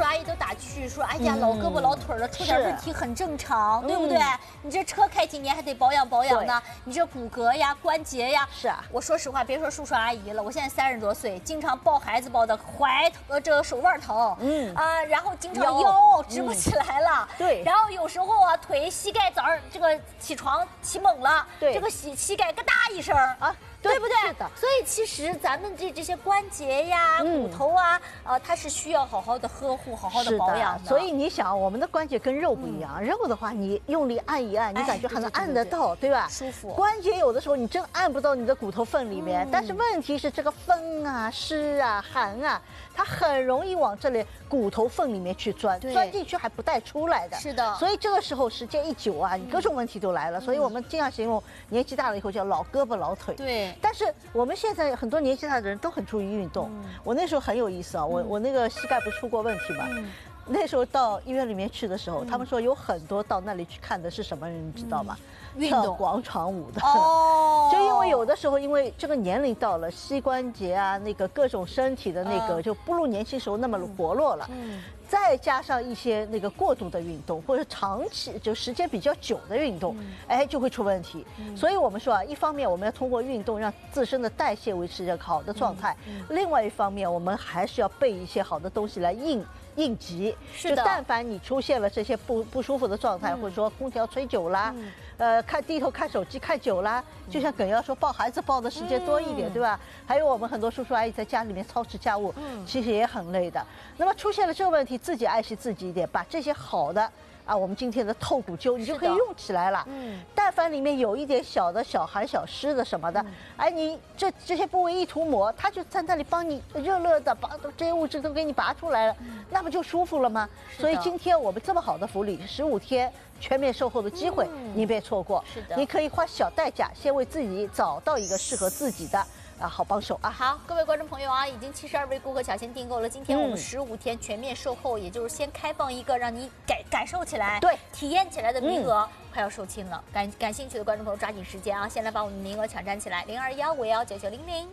叔阿姨都打趣说，哎呀，老胳膊老腿的，出点问题很正常，对不对？你这车开几年还得保养保养呢，你这骨骼呀、关节呀， 是啊。 我说实话，别说叔叔阿姨了，我现在30多岁，经常抱孩子抱的这个手腕疼，然后经常腰直不起来了， 对， 然后有时候啊腿膝盖早上这个起床起猛了， 对， 这个膝盖咯哒一声啊。对不对？ 是的。 所以其实咱们这些关节呀、骨头啊，它是需要好好的呵护、好好的保养的。 所以你想，我们的关节跟肉不一样，肉的话你用力按一按，你感觉还能按得到，对吧？ 舒服。 关节有的时候你真按不到你的骨头缝里面，但是问题是这个风啊、湿啊、寒啊，它很容易往这里骨头缝里面去钻，钻进去还不带出来的。 是的。 所以这个时候时间一久啊，你各种问题都来了。所以我们经常形容年纪大了以后叫老胳膊老腿。 对。 但是我们现在很多年纪大的人都很注意运动。我那时候很有意思啊，我那个膝盖不是出过问题吗？那时候到医院里面去的时候，他们说有很多到那里去看的是什么人，你知道吗？跳广场舞的。就因为有的时候，因为这个年龄到了，膝关节啊，那个各种身体的那个就不如年轻时候那么活络了。再加上一些那个过度的运动，或者长期就时间比较久的运动，哎，就会出问题。所以我们说啊，一方面我们要通过运动让自身的代谢维持一个好的状态，另外一方面我们还是要备一些好的东西来应急。就但凡你出现了这些不舒服的状态，或者说空调吹久啦，低头看手机看久啦，就像耿瑶说抱孩子抱的时间多一点，对吧？还有我们很多叔叔阿姨在家里面操持家务，其实也很累的。那么出现了这个问题，自己爱惜自己一点，把这些好的啊，我们今天的透骨灸你就可以用起来了。但凡里面有一点小的小寒小湿的什么的，哎，你这些部位一涂抹，它就在那里帮你热热的把这些物质都给你拔出来了，那不就舒服了吗？所以今天我们这么好的福利，15天全面售后的机会，你别错过。 是的， 你可以花小代价，先为自己找到一个适合自己的。好帮手啊！ 好，各位观众朋友啊，已经72位顾客抢先订购了。今天我们15天全面售后，也就是先开放一个让你感受起来、体验起来的名额，快要售罄了。感兴趣的观众朋友抓紧时间啊，先来把我们的名额抢占起来，0215519900。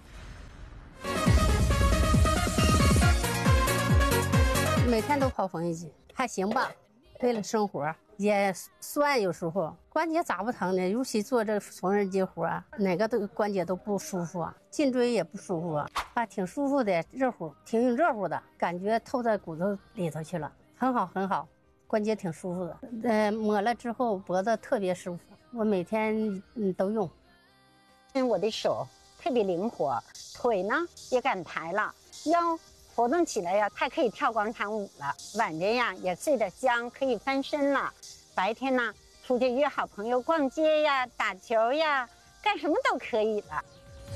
每天都跑缝纫机，还行吧。为了生活也酸，有时候关节咋不疼呢？尤其做这缝纫机活啊，哪个关节都不舒服啊，颈椎也不舒服啊，挺舒服的，热乎，挺热乎的，感觉透在骨头里头去了，很好很好，关节挺舒服的。抹了之后脖子特别舒服，我每天都用。 我的手特别灵活，腿呢也敢抬了，腰活动起来呀，还可以跳广场舞了。晚上呀也睡得香，可以翻身了。白天呢出去约好朋友逛街呀、打球呀，干什么都可以了。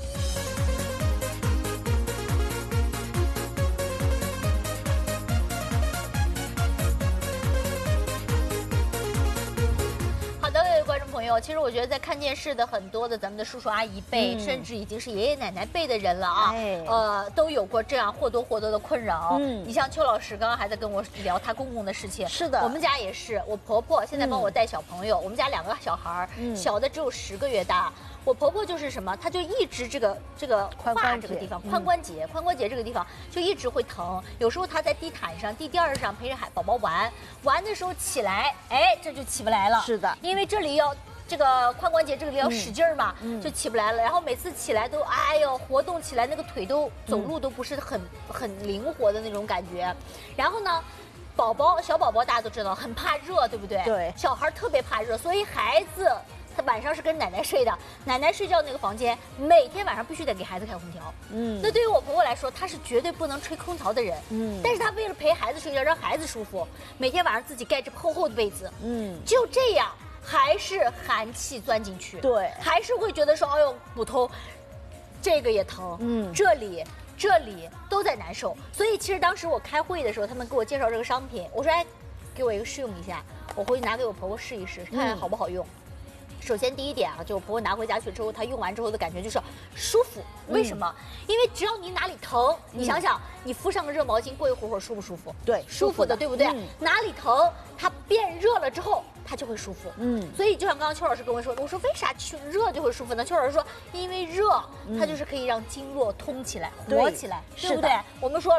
观众朋友，其实我觉得在看电视的很多的咱们的叔叔阿姨辈，甚至已经是爷爷奶奶辈的人了啊，都有过这样或多或少的困扰。你像邱老师刚刚还在跟我聊他公公的事情， 是的， 我们家也是，我婆婆现在帮我带小朋友，我们家2个小孩，小的只有10个月大。我婆婆就是什么，她就一直这个胯这个地方，髋关节这个地方就一直会疼。有时候她在地毯上、地垫上陪着宝宝玩的时候起来，哎，这就起不来了。 是的， 因为这里要这个髋关节这里要使劲嘛，就起不来了。然后每次起来都哎呦活动起来，那个腿都走路都不是很灵活的那种感觉。然后呢，小宝宝大家都知道很怕热，对不对？ 对， 小孩特别怕热，所以孩子他晚上是跟奶奶睡的，奶奶睡觉那个房间每天晚上必须得给孩子开空调。那对于我婆婆来说，她是绝对不能吹空调的人。但是她为了陪孩子睡觉，让孩子舒服，每天晚上自己盖着厚厚的被子。就这样还是寒气钻进去， 对， 还是会觉得说，哎呦骨头这个也疼，这里都在难受。所以其实当时我开会的时候，他们给我介绍这个商品，我说哎，给我一个试用一下，我回去拿给我婆婆试一试，看看好不好用。首先第一点啊，就我婆婆拿回家去之后，她用完之后的感觉就是舒服。为什么？因为只要你哪里疼，你想想，你敷上个热毛巾，过一会儿舒不舒服？ 对， 舒服的，对不对？哪里疼，它变热了之后，它就会舒服。所以就像刚刚邱老师跟我说，我说为啥热就会舒服呢？邱老师说，因为热，它就是可以让经络通起来、活起来，对不对？我们说了。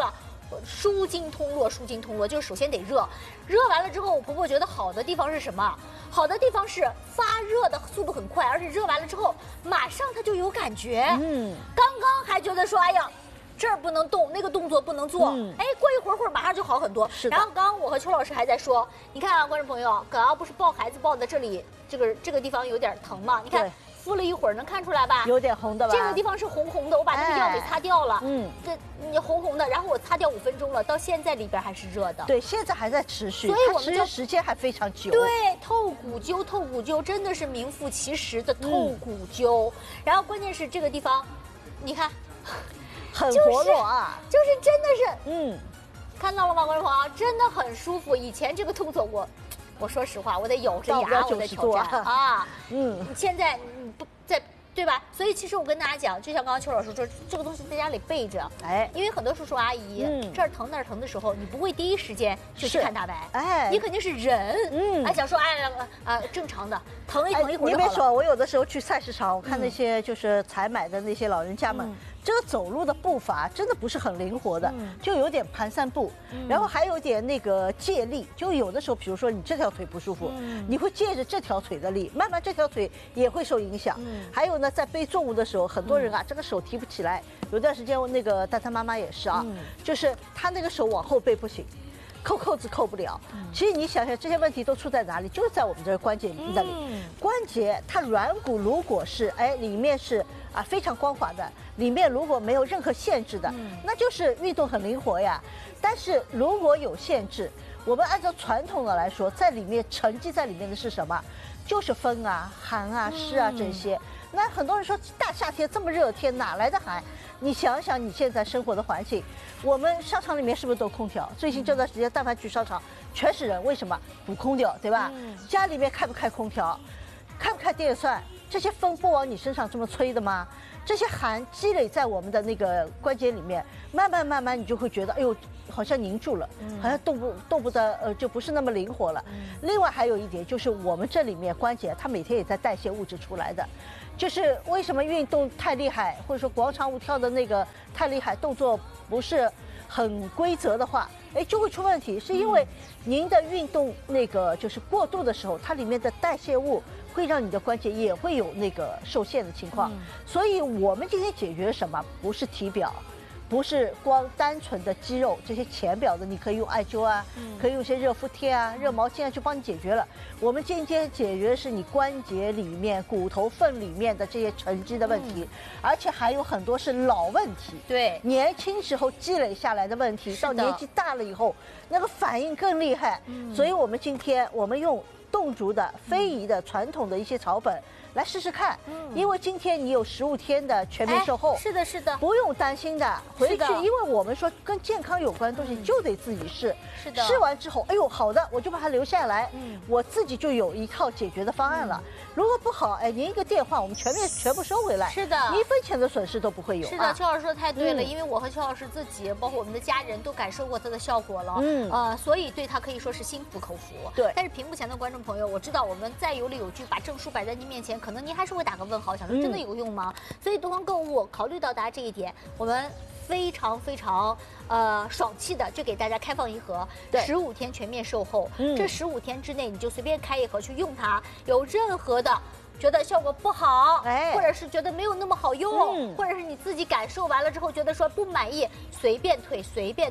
舒筋通络，舒筋通络，就是首先得热，热完了之后，我婆婆觉得好的地方是什么？好的地方是发热的速度很快，而且热完了之后，马上它就有感觉。刚刚还觉得说，哎呀。这儿不能动，那个动作不能做，哎，过一会儿马上就好很多。然后刚刚我和邱老师还在说，你看啊，观众朋友，葛要不是抱孩子抱的这里，这个地方有点疼嘛，你看敷了一会儿，能看出来吧？ 有点红的吧？ 这个地方是红红的，我把那个药给擦掉了。这红红的，然后我擦掉5分钟了，到现在里边还是热的。 对，现在还在持续， 所以我们就时间还非常久。 对，透骨灸真的是名副其实的透骨灸。然后关键是这个地方，你看。 很活络啊， 就是真的是，看到了吗，观众朋友，真的很舒服。以前这个动作我说实话，我得咬着牙我在挑战啊，现在不在。对吧？所以其实我跟大家讲，就像刚刚邱老师说，这个东西在家里备着，哎，因为很多叔叔阿姨，这儿疼那儿疼的时候，你不会第一时间就去看大白，哎，你肯定是忍，想说正常的，疼一会儿就好了。 你别说，我有的时候去菜市场，我看那些就是采买的那些老人家们，这个走路的步伐真的不是很灵活的，就有点蹒跚步，然后还有点那个借力，就有的时候，比如说你这条腿不舒服，你会借着这条腿的力，慢慢这条腿也会受影响。还有呢，在背重物的时候，很多人啊，这个手提不起来。有段时间，那个蛋蛋妈妈也是啊，就是她那个手往后背不行。扣子扣不了，其实你想想这些问题都出在哪里？就是在我们这个关节那里。关节它软骨如果是里面是非常光滑的，里面如果没有任何限制的，那就是运动很灵活呀。但是如果有限制，我们按照传统的来说，在里面沉积在里面的是什么？就是风啊、寒啊、湿啊这些。那很多人说大夏天这么热天哪来的寒？你想想你现在生活的环境，我们商场里面是不是都空调？最近这段时间但凡去商场全是人，为什么？补空调，对吧？家里面开不开空调，开不开电扇？这些风不往你身上这么吹的吗？这些寒积累在我们的那个关节里面，慢慢你就会觉得，哎呦，好像凝住了，好像动不得，就不是那么灵活了。另外还有一点就是我们这里面关节它每天也在代谢物质出来的。就是为什么运动太厉害，或者说广场舞跳的那个太厉害，动作不是很规则的话，就会出问题。是因为您的运动那个就是过度的时候，它里面的代谢物会让你的关节也会有那个受限的情况。所以我们今天解决什么？不是体表。不是光单纯的肌肉，这些浅表的你可以用艾灸啊，可以用些热敷贴啊、热毛巾啊就帮你解决了。我们今天解决的是你关节里面、骨头缝里面的这些沉积的问题，而且还有很多是老问题。 对， 年轻时候积累下来的问题，到年纪大了以后，那个反应更厉害。所以我们今天用侗族的、非遗的传统的一些草本。来试试看，因为今天你有15天的全面售后， 是的， 不用担心的。回去，因为我们说跟健康有关的东西就得自己试， 是的。 试完之后，哎呦，好的，我就把它留下来，我自己就有一套解决的方案了。如果不好，您一个电话，我们全部收回来， 是的 ，1分钱的损失都不会有。 是的，邱老师说的太对了，因为我和邱老师自己，包括我们的家人都感受过它的效果了，所以对它可以说是心服口服。 对， 但是屏幕前的观众朋友，我知道我们再有理有据，把证书摆在您面前。可能您还是会打个问号，想说真的有用吗？所以东方购物考虑到大家这一点，我们非常爽气的就给大家开放一盒，15天全面售后。这15天之内你就随便开一盒去用它，有任何的觉得效果不好，或者是觉得没有那么好用，或者是你自己感受完了之后觉得说不满意，随便退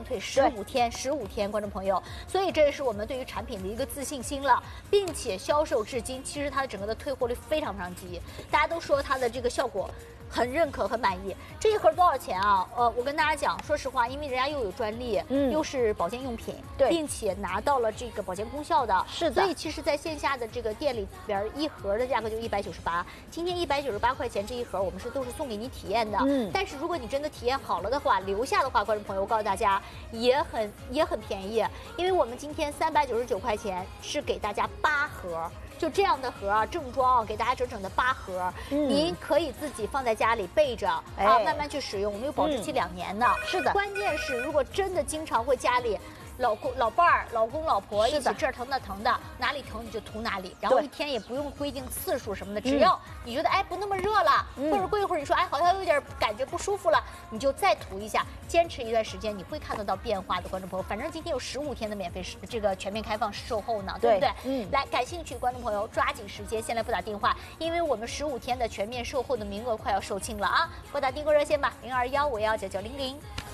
，15天，观众朋友。所以这也是我们对于产品的一个自信心了，并且销售至今，其实它整个的退货率非常低，大家都说它的这个效果很认可，很满意。这一盒多少钱啊？我跟大家讲，说实话，因为人家又有专利，又是保健用品，并且拿到了这个保健功效的， 是的。 所以其实在线下的这个店里边，一盒的价格就198，今天198块钱这一盒，我们都是送给你体验的。但是如果你真的体验好了的话，留下的话，观众朋友，我告诉大家也很便宜，因为我们今天399块钱是给大家8盒。就这样的盒啊，正装给大家整整的8盒，您可以自己放在家里备着慢慢去使用。我们有保质期2年的。 是的。 关键是如果真的经常会家里老伴儿、老公、老婆一是的起这儿疼那疼的，哪里疼你就涂哪里，然后一天也不用规定次数什么的，只要你觉得哎不那么热了，或者过一会儿你说哎好像有点感觉不舒服了，你就再涂一下，坚持一段时间，你会看得到变化的，观众朋友。反正今天有15天的免费这个全面开放售后呢，对不对？来，感兴趣观众朋友抓紧时间，先来拨打电话，因为我们15天的全面售后的名额快要售罄了啊！拨打订购热线吧，0215519900。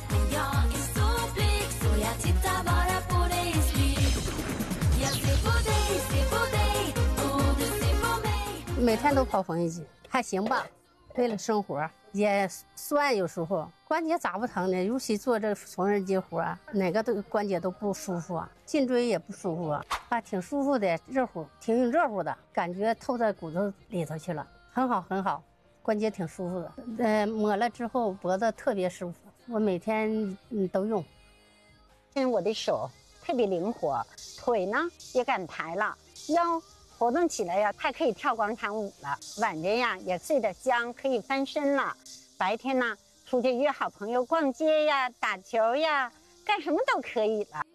每天都泡缝纫机，还行吧。为了生活也酸，有时候关节咋不疼呢？尤其做这缝纫机活啊，哪个关节都不舒服啊，颈椎也不舒服啊，挺舒服的，热乎，挺热乎的，感觉透在骨头里头去了，很好很好，关节挺舒服的。抹了之后脖子特别舒服，我每天都用。 我的手特别灵活，腿呢也敢抬了，腰活动起来呀，还可以跳广场舞了。晚上呀也睡得香，可以翻身了。白天呢出去约好朋友逛街呀、打球呀，干什么都可以了。